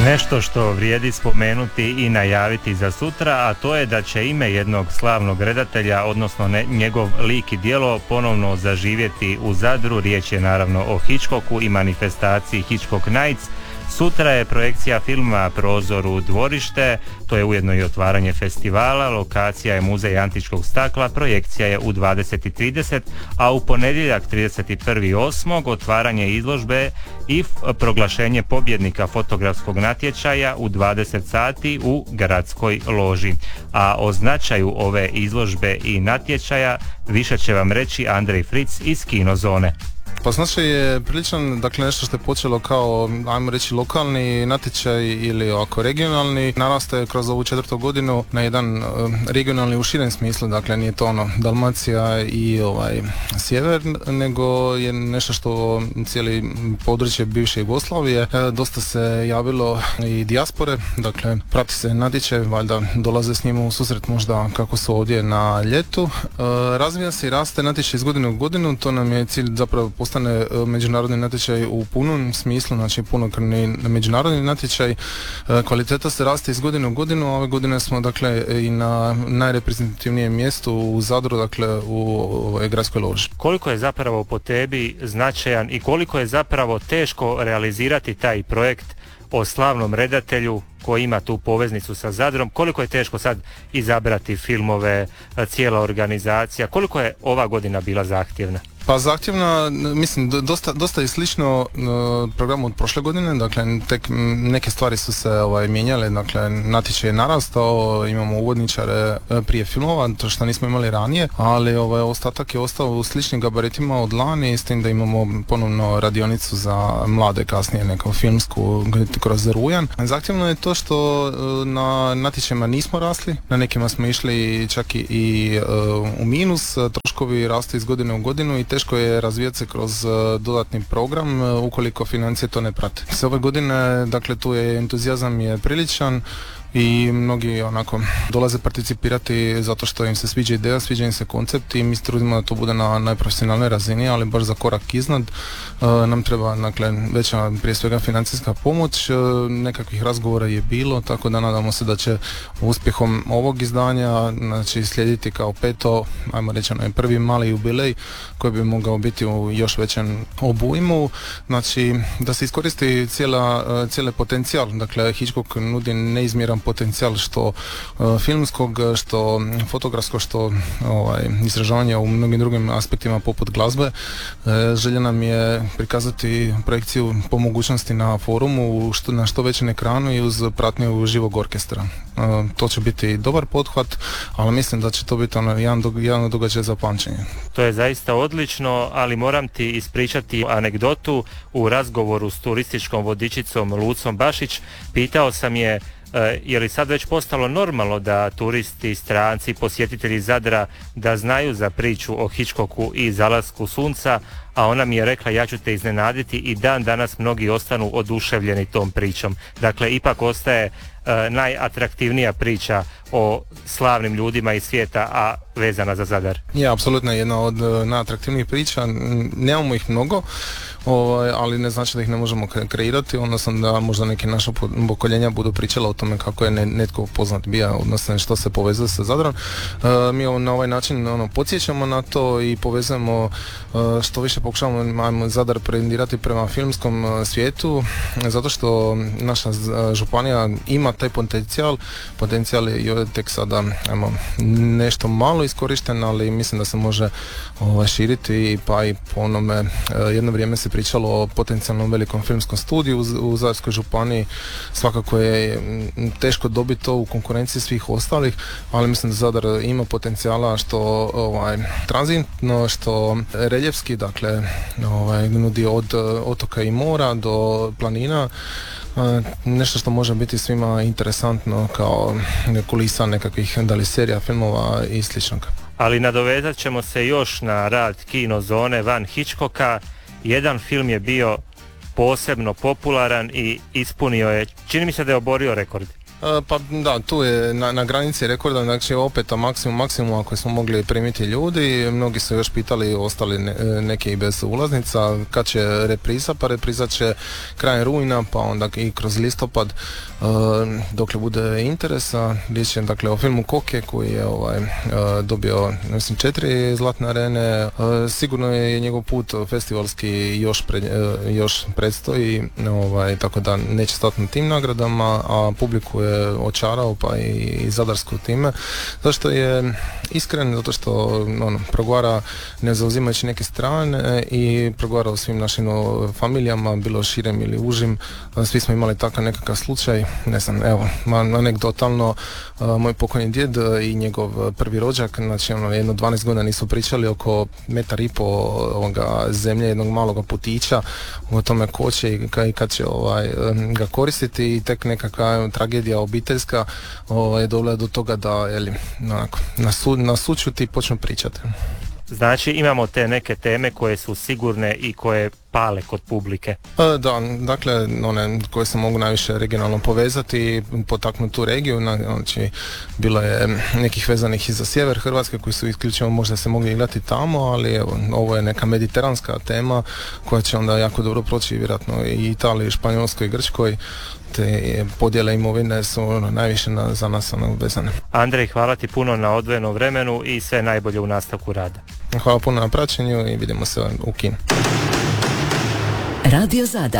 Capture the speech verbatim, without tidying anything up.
Nešto što vrijedi spomenuti i najaviti za sutra, a to je da će ime jednog slavnog redatelja, odnosno ne, njegov lik i djelo ponovno zaživjeti u Zadru. Riječ je naravno o Hitchcocku i manifestaciji Hitchcock Nights. Sutra je projekcija filma Prozor u dvorište, to je ujedno i otvaranje festivala, lokacija je Muzej antičkog stakla, projekcija je u dvadeset i trideset, a u ponedjeljak trideset prvog osmog otvaranje izložbe i proglašenje pobjednika fotografskog natječaja u dvadeset sati u gradskoj loži. A o značaju ove izložbe i natječaja više će vam reći Andrej Fric iz Kinozone. Pa značaj je priličan, dakle nešto što je počelo kao, ajmo reći, lokalni natječaj ili ovako regionalni, narastaje kroz ovu četvrtu godinu na jedan uh, regionalni u širem smislu, dakle nije to ono Dalmacija i ovaj sjever, nego je nešto što cijeli područje bivše Jugoslavije. E, dosta se javilo i dijaspore, dakle prati se natječaj, valjda dolaze s njima u susret možda kako su ovdje na ljetu. E, razvija se i raste natječaj iz godine u godinu, to nam je cilj zapravo postane međunarodni natječaj u punom smislu, znači punokrvni međunarodni natječaj. Kvaliteta se raste iz godine u godinu, a ove godine smo dakle i na najreprezentativnijem mjestu u Zadru, dakle u ovoj gradskoj loži. Koliko je zapravo po tebi značajan i koliko je zapravo teško realizirati taj projekt o slavnom redatelju koji ima tu poveznicu sa Zadrom, koliko je teško sad izabrati filmove, cijela organizacija, koliko je ova godina bila zahtjevna? Pa zahtjevna, mislim, dosta, dosta je slično uh, programu od prošle godine, dakle tek neke stvari su se ovaj, mijenjale, dakle natječaj je narastao, imamo uvodničare prije filmova, to što nismo imali ranije, ali ovaj, ostatak je ostao u sličnim gabaritima od lani, s tim da imamo ponovno radionicu za mlade kasnije, neku filmsku kroz rujan. Zahtjevno je to što uh, na natječajima nismo rasli, na nekima smo išli čak i, i uh, u minus, troškovi rastu iz godine u godinu i teško je razvijati se kroz uh, dodatni program uh, ukoliko financije to ne prate. S ove godine, dakle, tu je entuzijazam je priličan i mnogi onako dolaze participirati zato što im se sviđa ideja, sviđa im se koncept i mi se trudimo da to bude na najprofesionalnoj razini, ali baš za korak iznad uh, nam treba, dakle, veća prije svega financijska pomoć, uh, nekakvih razgovora je bilo, tako da nadamo se da će uspjehom ovog izdanja, znači, slijediti kao peto, ajmo reći, onaj prvi mali jubilej koji bi mogao biti u još većem obujmu, znači da se iskoristi cijela, uh, cijeli potencijal, dakle Hitchcock nudi neizmjeran potencijal što uh, filmskog, što fotografskog, što ovaj, izražavanja u mnogim drugim aspektima poput glazbe. E, želja nam je prikazati projekciju po mogućnosti na forumu što, na što većem ekranu i uz pratnju živog orkestra. E, to će biti dobar pothvat, ali mislim da će to biti ono, jedan, do, jedan događaj za pamćenje. To je zaista odlično, ali moram ti ispričati anegdotu. U razgovoru s turističkom vodičicom Lucom Bašić pitao sam je je li sad već postalo normalno da turisti, stranci, posjetitelji Zadra da znaju za priču o Hitchcocku i zalasku sunca, a ona mi je rekla ja ću te iznenaditi i dan danas mnogi ostanu oduševljeni tom pričom. Dakle, ipak ostaje e, najatraktivnija priča o slavnim ljudima iz svijeta, a vezana za Zadar. Je, apsolutno jedna od najatraktivnijih priča. Nemamo ih mnogo, ovaj, ali ne znači da ih ne možemo kreirati, odnosno da možda neke naše pokoljenja budu pričala o tome kako je netko poznat bija, odnosno što se povezuje sa Zadrom. E, mi na ovaj način ono, podsjećamo na to i povezujemo e, što više pokušavamo ajmo, Zadar prezentirati prema filmskom e, svijetu, zato što naša e, županija ima taj potencijal, potencijal je tek sada ajmo, nešto malo iskorišten, ali mislim da se može ovaj, širiti, pa i po onome e, jedno vrijeme se pričalo o potencijalnom velikom filmskom studiju u, u Zadarskoj županiji. Svakako je teško dobiti to u konkurenciji svih ostalih, ali mislim da Zadar ima potencijala što ovaj, tranzitno, što reljefski, dakle ovaj, nudi od otoka i mora do planina, nešto što može biti svima interesantno kao kulisa nekakvih da li serija, filmova i sličnog. Ali nadovezat ćemo se još na rad Kinozone van Hitchcocka. Jedan film je bio posebno popularan i ispunio je, čini mi se da je oborio rekord. Pa da, tu je na, na granici rekorda, znači opet maksimum, maksimum ako smo mogli primiti ljudi, mnogi su još pitali, ostali ne, neke i bez ulaznica, kad će repriza, pa repriza će krajem rujna, pa onda i kroz listopad, uh, dokle bude interesa. Riječ je dakle o filmu Koke koji je ovaj, uh, dobio mislim četiri zlatne arene, uh, sigurno je njegov put festivalski još, pred, uh, još predstoji, ovaj, tako da neće stati na tim nagradama, a publiku je očarao pa i, i zadarsku time, zašto je iskren, zato što ono, progovara ne zauzimajući neke strane i progovara o svim našim o, familijama, bilo širem ili užim. Svi smo imali takav nekakav slučaj, ne znam, evo, anegdotalno, a, moj pokojni djed i njegov prvi rođak, znači ono, jedno dvanaest godina nisu pričali oko metar i po ovoga zemlje, jednog maloga putića, o tome ko će i kad će ovaj, ga koristiti, i tek nekakva tragedija obiteljska ovaj, dovela do toga da jeli, onako, na, su, na sućuti počnu pričati. Znači imamo te neke teme koje su sigurne i koje pale kod publike. E, da, dakle one koje se mogu najviše regionalno povezati i potaknuti tu regiju, znači bilo je nekih vezanih i za sjever Hrvatske koji su isključivo možda se mogli igrati tamo, ali evo, ovo je neka mediteranska tema koja će onda jako dobro proći vjerojatno i Italiji, i Španjolskoj, i Grčkoj. Te podjele imovine su ono, najviše na, za nas ono, vezane. Andrej, hvala ti puno na odvojenom vremenu i sve najbolje u nastavku rada. Hvala puno na praćenju i vidimo se u kinu. Radio Zadar.